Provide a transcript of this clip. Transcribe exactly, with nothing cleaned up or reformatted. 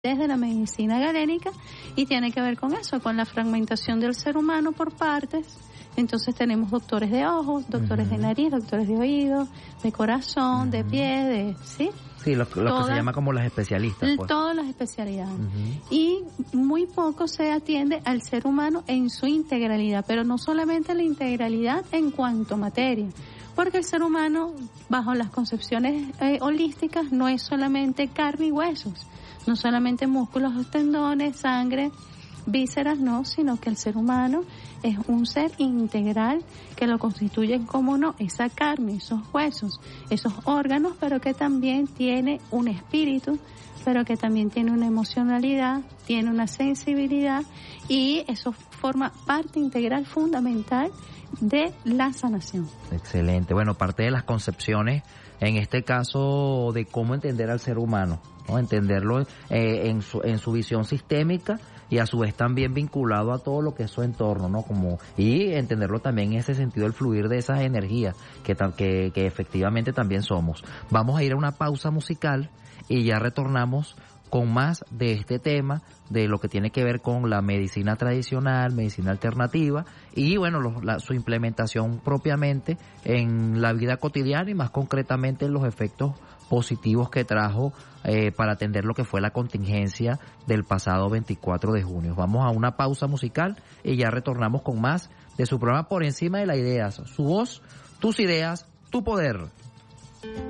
desde la medicina galénica, y tiene que ver con eso, con la fragmentación del ser humano por partes. Entonces tenemos doctores de ojos, doctores uh-huh. de nariz, doctores de oído, de corazón, uh-huh. de pie, de ¿sí? Sí, lo, lo Toda, que se llama como las especialistas. Pues. Todas las especialidades. Uh-huh. Y muy poco se atiende al ser humano en su integralidad, pero no solamente la integralidad en cuanto a materia, porque el ser humano, bajo las concepciones eh, holísticas, no es solamente carne y huesos, no solamente músculos, tendones, sangre, vísceras, no, sino que el ser humano es un ser integral que lo constituyen, como no, esa carne, esos huesos, esos órganos, pero que también tiene un espíritu, pero que también tiene una emocionalidad, tiene una sensibilidad, y eso forma parte integral fundamental de la sanación. Excelente. Bueno, parte de las concepciones, en este caso, de cómo entender al ser humano, ¿no? Entenderlo eh, en su en su visión sistémica y a su vez también vinculado a todo lo que es su entorno, ¿no? Como y entenderlo también en ese sentido, el fluir de esas energías que que, que efectivamente también somos. Vamos a ir a una pausa musical y ya retornamos con más de este tema, de lo que tiene que ver con la medicina tradicional, medicina alternativa y bueno, lo, la, su implementación propiamente en la vida cotidiana y más concretamente en los efectos positivos que trajo eh, para atender lo que fue la contingencia del pasado veinticuatro de junio. Vamos a una pausa musical y ya retornamos con más de su programa Por Encima de las Ideas. Su voz, tus ideas, tu poder.